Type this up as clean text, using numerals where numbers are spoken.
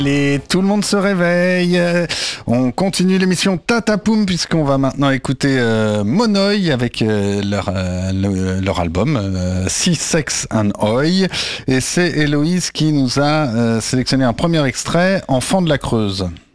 Et tout le monde se réveille. On continue l'émission Tatapoum puisqu'on va maintenant écouter Monoï avec leur album Sea Sex and Oi. Et c'est Héloïse qui nous a sélectionné un premier extrait, Enfant de la Creuse.